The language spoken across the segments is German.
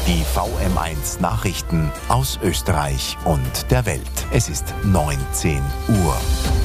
Die VM1 Nachrichten aus Österreich und der Welt. Es ist 19 Uhr.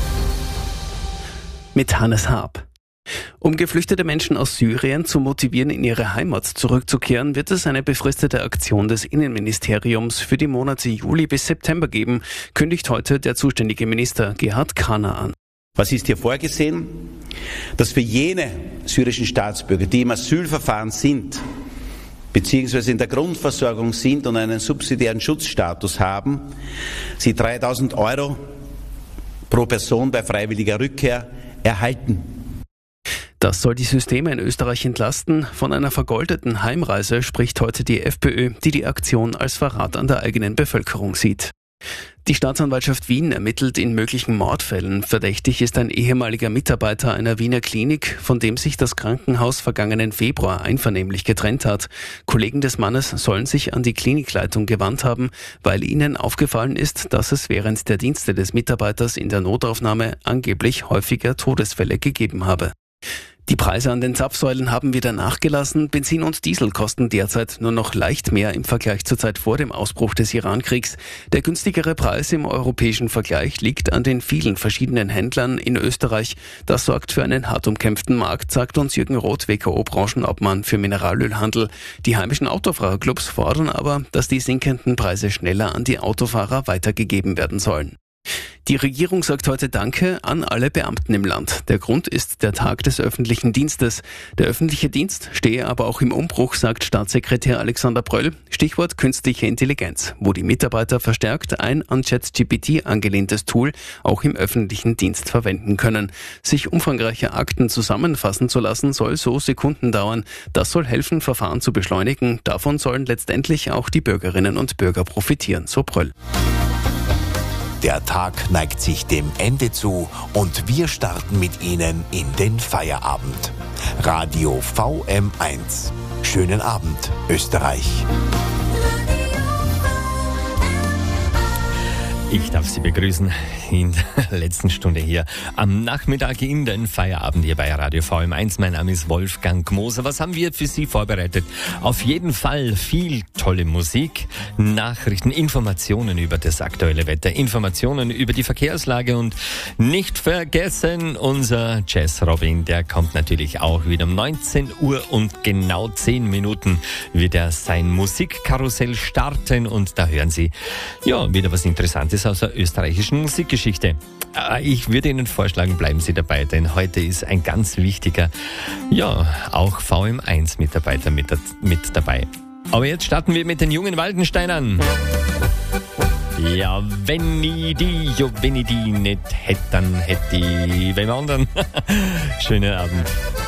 Mit Hannes Haab. Um geflüchtete Menschen aus Syrien zu motivieren, in ihre Heimat zurückzukehren, wird es eine befristete Aktion des Innenministeriums für die Monate Juli bis September geben, kündigt heute der zuständige Minister Gerhard Kahner an. Was ist hier vorgesehen? Dass für jene syrischen Staatsbürger, die im Asylverfahren sind, beziehungsweise in der Grundversorgung sind und einen subsidiären Schutzstatus haben, sie 3.000 € pro Person bei freiwilliger Rückkehr erhalten. Das soll die Systeme in Österreich entlasten. Von einer vergoldeten Heimreise spricht heute die FPÖ, die die Aktion als Verrat an der eigenen Bevölkerung sieht. Die Staatsanwaltschaft Wien ermittelt in möglichen Mordfällen. Verdächtig ist ein ehemaliger Mitarbeiter einer Wiener Klinik, von dem sich das Krankenhaus vergangenen Februar einvernehmlich getrennt hat. Kollegen des Mannes sollen sich an die Klinikleitung gewandt haben, weil ihnen aufgefallen ist, dass es während der Dienste des Mitarbeiters in der Notaufnahme angeblich häufiger Todesfälle gegeben habe. Die Preise an den Zapfsäulen haben wieder nachgelassen. Benzin und Diesel kosten derzeit nur noch leicht mehr im Vergleich zur Zeit vor dem Ausbruch des Iran-Kriegs. Der günstigere Preis im europäischen Vergleich liegt an den vielen verschiedenen Händlern in Österreich. Das sorgt für einen hart umkämpften Markt, sagt uns Jürgen Roth, WKO-Branchenobmann für Mineralölhandel. Die heimischen Autofahrerclubs fordern aber, dass die sinkenden Preise schneller an die Autofahrer weitergegeben werden sollen. Die Regierung sagt heute Danke an alle Beamten im Land. Der Grund ist der Tag des öffentlichen Dienstes. Der öffentliche Dienst stehe aber auch im Umbruch, sagt Staatssekretär Alexander Bröll. Stichwort künstliche Intelligenz, wo die Mitarbeiter verstärkt ein an ChatGPT angelehntes Tool auch im öffentlichen Dienst verwenden können. Sich umfangreiche Akten zusammenfassen zu lassen, soll so Sekunden dauern. Das soll helfen, Verfahren zu beschleunigen. Davon sollen letztendlich auch die Bürgerinnen und Bürger profitieren, so Bröll. Der Tag neigt sich dem Ende zu und wir starten mit Ihnen in den Feierabend. Radio VM1. Schönen Abend, Österreich. Ich darf Sie begrüßen in der letzten Stunde hier am Nachmittag in den Feierabend hier bei Radio VM1. Mein Name ist Wolfgang Moser. Was haben wir für Sie vorbereitet? Auf jeden Fall viel tolle Musik, Nachrichten, Informationen über das aktuelle Wetter, Informationen über die Verkehrslage und nicht vergessen unser Jazz Robin, der kommt natürlich auch wieder um 19 Uhr und genau 10 Minuten wird er sein Musikkarussell starten und da hören Sie ja wieder was Interessantes aus der österreichischen Musikgeschichte. Ich würde Ihnen vorschlagen, bleiben Sie dabei, denn heute ist ein ganz wichtiger, ja, auch VM1-Mitarbeiter mit dabei. Aber jetzt starten wir mit den jungen Waldensteinern. Ja, wenn ich die nicht hätte, dann hätte ich beim anderen. Schönen Abend.